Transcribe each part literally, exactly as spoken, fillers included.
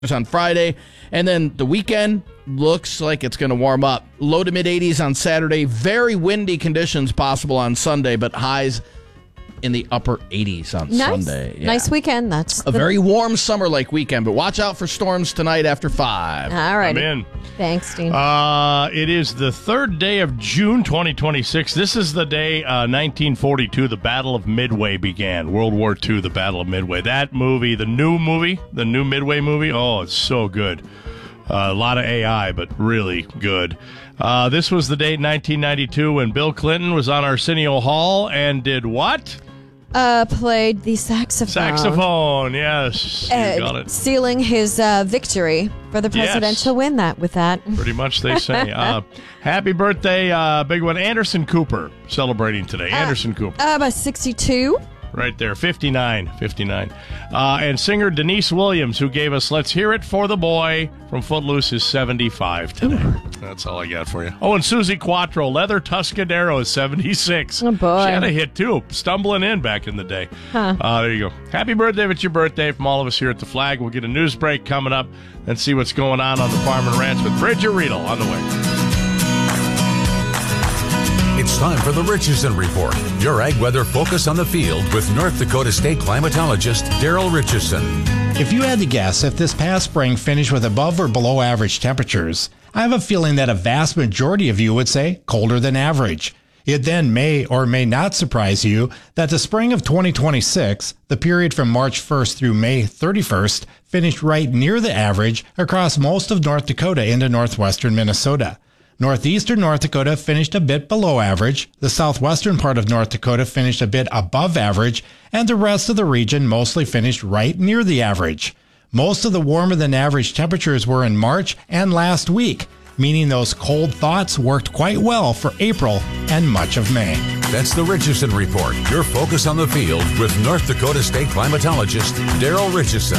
on Friday, and then the weekend looks like it's going to warm up. Low to mid eighties on Saturday. Very windy conditions possible on Sunday, but highs in the upper eighties on nice. Sunday. Yeah. Nice weekend. That's a the... very warm summer-like weekend, but watch out for storms tonight after five. All right. I'm in. Thanks, Dean. Uh, it is the third day of June twenty twenty-six. This is the day uh, nineteen forty-two, the Battle of Midway began. World War Two, the Battle of Midway. That movie, the new movie, the new Midway movie, oh, it's so good. Uh, a lot of A I, but really good. Uh, this was the date nineteen ninety-two when Bill Clinton was on Arsenio Hall and did what? Uh, played the saxophone. Saxophone, yes. You uh, got it. Sealing his uh, victory for the presidential yes. win that with that. Pretty much, they say. uh, happy birthday, uh, big one. Anderson Cooper celebrating today. Uh, Anderson Cooper. Uh, about sixty-two. Right there, fifty-nine, fifty-nine. Uh, and singer Denise Williams, who gave us Let's Hear It for the Boy from Footloose, is seventy-five today. Ooh. That's all I got for you. Oh, and Susie Quattro, Leather Tuscadero, is seventy-six. Oh, boy. She had a hit, too, stumbling in back in the day. Huh. Uh, there you go. Happy birthday if it's your birthday from all of us here at The Flag. We'll get a news break coming up and see what's going on on the farm and ranch with Bridger Riedel on the way. It's time for the Richardson Report, your ag weather focus on the field with North Dakota State climatologist Daryl Richardson. If you had to guess if this past spring finished with above or below average temperatures, I have a feeling that a vast majority of you would say colder than average. It then may or may not surprise you that the spring of twenty twenty-six, the period from March first through May thirty-first, finished right near the average across most of North Dakota into northwestern Minnesota. Northeastern North Dakota finished a bit below average, the southwestern part of North Dakota finished a bit above average, and the rest of the region mostly finished right near the average. Most of the warmer than average temperatures were in March and last week, meaning those cold thoughts worked quite well for April and much of May. That's the Richardson Report, your focus on the field with North Dakota State climatologist Daryl Richardson.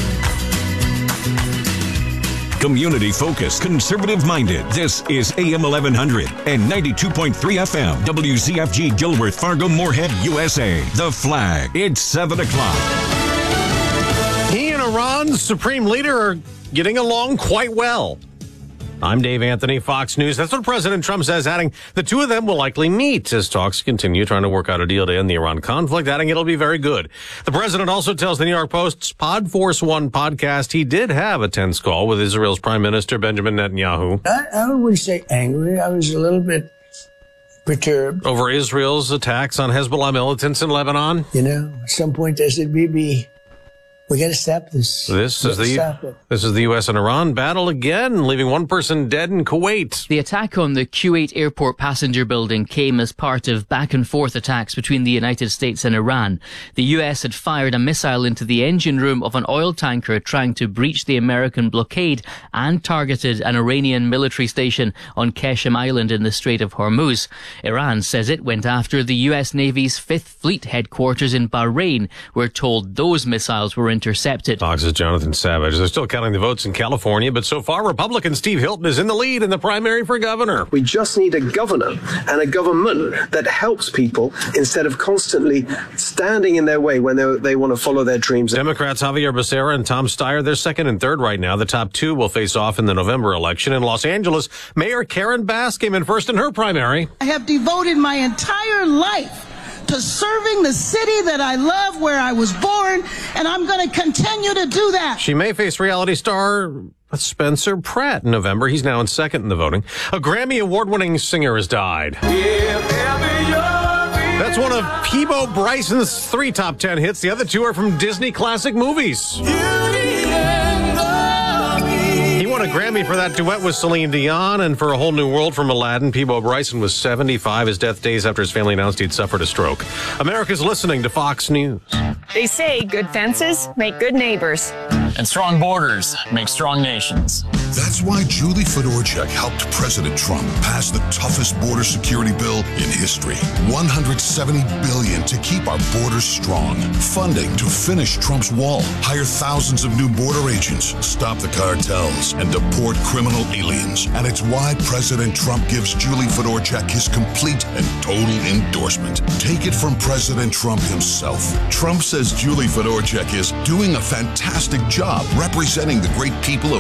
Community-focused, conservative-minded. This is A M eleven hundred and ninety-two point three F M. W Z F G Gilworth, Fargo, Moorhead, U S A. The Flag. It's seven o'clock. He and Iran's supreme leader are getting along quite well. I'm Dave Anthony, Fox News. That's what President Trump says, adding the two of them will likely meet as talks continue, trying to work out a deal to end the Iran conflict, adding it'll be very good. The president also tells the New York Post's Pod Force One podcast he did have a tense call with Israel's Prime Minister Benjamin Netanyahu. I, I wouldn't say angry. I was a little bit perturbed. Over Israel's attacks on Hezbollah militants in Lebanon. You know, at some point I said, Bibi, we got to stop this. This is the this is the U S and Iran battle again, leaving one person dead in Kuwait. The attack on the Kuwait airport passenger building came as part of back and forth attacks between the United States and Iran. The U S had fired a missile into the engine room of an oil tanker trying to breach the American blockade and targeted an Iranian military station on Qeshm Island in the Strait of Hormuz. Iran says it went after the U S Navy's Fifth Fleet headquarters in Bahrain. We're told those missiles were intercepted. Fox's Jonathan Savage. They're still counting the votes in California, but so far Republican Steve Hilton is in the lead in the primary for governor. We just need a governor and a government that helps people instead of constantly standing in their way when they, they want to follow their dreams. Democrats Javier Becerra and Tom Steyer, they're second and third right now. The top two will face off in the November election. In Los Angeles, Mayor Karen Bass came in first in her primary. I have devoted my entire life to serving the city that I love, where I was born, and I'm going to continue to do that. She may face reality star Spencer Pratt in November. He's now in second in the voting. A Grammy award-winning singer has died. That's one of Peabo Bryson's three top ten hits. The other two are from Disney classic movies. He won a Grammy for that duet with Celine Dion and for A Whole New World from Aladdin. Peabo Bryson was seventy-five, his death days after his family announced he'd suffered a stroke. America's listening to Fox News. They say good fences make good neighbors. And strong borders make strong nations. That's why Julie Fedorchak helped President Trump pass the toughest border security bill in history. one hundred seventy billion dollars to keep our borders strong. Funding to finish Trump's wall, hire thousands of new border agents, stop the cartels, and deport criminal aliens. And it's why President Trump gives Julie Fedorchak his complete and total endorsement. Take it from President Trump himself. Trump says Julie Fedorchak is doing a fantastic job job representing the great people of